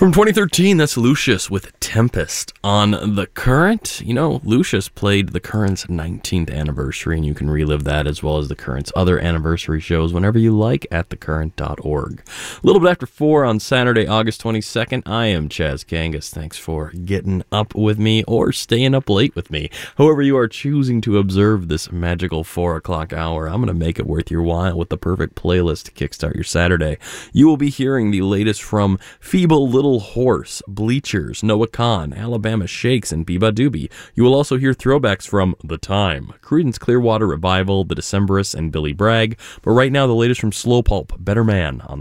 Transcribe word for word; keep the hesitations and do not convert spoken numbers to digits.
From twenty thirteen, that's Lucius with Tempest. On The Current, you know, Lucius played The Current's nineteenth anniversary, and you can relive that as well as The Current's other anniversary shows whenever you like at the current dot org. A little bit after four on Saturday, August twenty-second, I am Chaz Kangas. Thanks for getting up with me or staying up late with me. However you are choosing to observe this magical four o'clock hour, I'm going to make it worth your while with the perfect playlist to kickstart your Saturday. You will be hearing the latest from Feeble Little Horse, Bleachers, Noah Kahan, Alabama Shakes, and Biba Doobie. You will also hear throwbacks from The Time, Creedence Clearwater Revival, The Decemberists, and Billy Bragg. But right now, the latest from Slow Pulp, Better Man on the